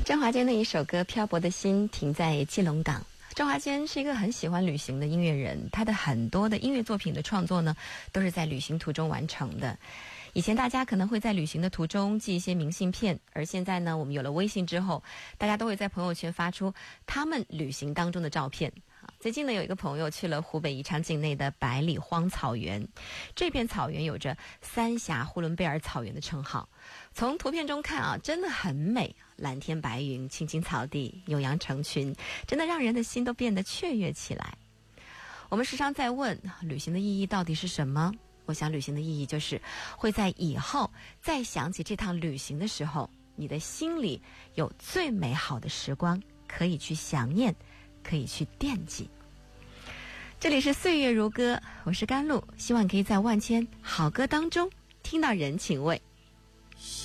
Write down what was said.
郑华坚的一首歌《漂泊的心停在基隆港》。郑华坚是一个很喜欢旅行的音乐人，他的很多的音乐作品的创作呢，都是在旅行途中完成的。以前大家可能会在旅行的途中寄一些明信片，而现在呢，我们有了微信之后，大家都会在朋友圈发出他们旅行当中的照片。最近呢，有一个朋友去了湖北宜昌境内的百里荒草原，这片草原有着三峡呼伦贝尔草原的称号。从图片中看啊，真的很美，蓝天白云，青青草地，牛羊成群，真的让人的心都变得雀跃起来。我们时常在问，旅行的意义到底是什么？我想旅行的意义就是会在以后再想起这趟旅行的时候，你的心里有最美好的时光可以去想念，可以去惦记。这里是岁月如歌，我是甘露，希望可以在万千好歌当中听到人情味。